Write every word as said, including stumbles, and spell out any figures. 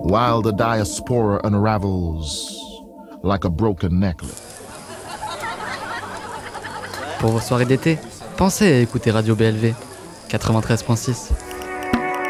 while the diaspora unravels like a broken necklace. Pour vos soirées d'été, pensez à écouter Radio B L V quatre-vingt-treize point six.